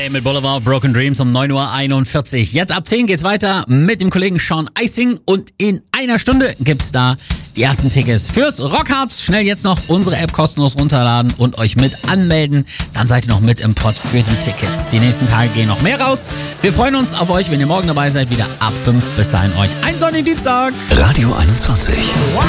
mit Boulevard of Broken Dreams um 9:41 Uhr. Jetzt ab 10 geht's weiter mit dem Kollegen Sean Icing und in einer Stunde gibt's da die ersten Tickets fürs Rockharz. Schnell jetzt noch unsere App kostenlos runterladen und euch mit anmelden. Dann seid ihr noch mit im Pott für die Tickets. Die nächsten Tage gehen noch mehr raus. Wir freuen uns auf euch, wenn ihr morgen dabei seid, wieder ab 5. Bis dahin euch einen sonnigen Dienstag. Radio 21.